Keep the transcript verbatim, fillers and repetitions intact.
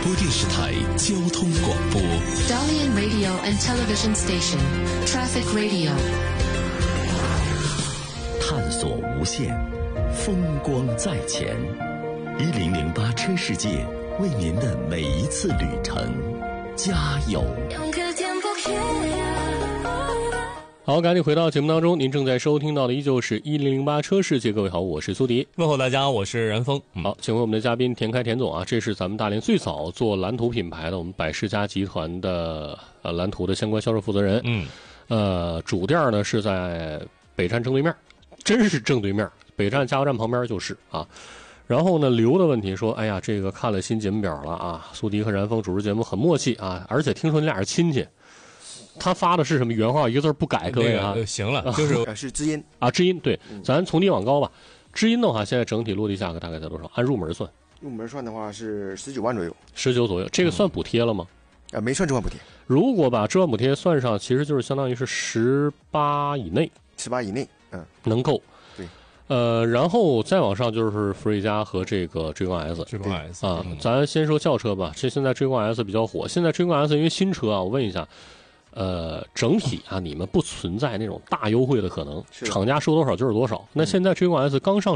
播电视台交通广播 Dalian Radio and Television Station Traffic Radio 探索无限，风光在前。一零零八车世界为您的每一次旅程加油。 好，赶紧回到节目当中，您正在收听到的依旧是一零零八车世界。各位好，我是苏迪。 问候大家，我是任峰。 嗯、好，请问我们的嘉宾田开田总啊，这是咱们大连最早做蓝图品牌的我们百世家集团的呃蓝图的相关销售负责人。 嗯， 呃，主店呢是在北站正对面，真是正对面，北站加油站旁边就是啊。然后呢，刘的问题说，哎呀，这个看了新节目表了啊，苏迪和然峰主持节目很默契啊，而且听说你俩是亲戚。他发的是什么原话？一个字不改，各位啊。 那个、行了，就是是知音啊，知音对，咱从低往高吧。知音的话，现在整体落地价格大概在多少？按入门算， 入门算的话是十九万左右， 十九左右。这个算补贴了吗？ 啊、嗯，没算置换补贴。 如果把置换补贴算上，其实就是相当于是十八以内， 十八以内，嗯， 能够。 对。 呃，然后再往上就是福瑞加和这个追光 S， 追光 S 啊、嗯，咱先说轿车吧。这现在追光 S 比较火，现在追光 S 因为新车啊，我问一下。呃，整体啊，你们不存在那种大优惠的可能，厂家说多少就是多少。那现在追光 S 刚上